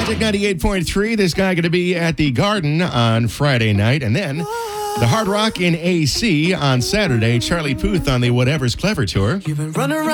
Magic 98.3. This guy going to be at the Garden on Friday night. And then the Hard Rock in AC on Saturday. Charlie Puth on the Whatever's Clever tour. You've been running around.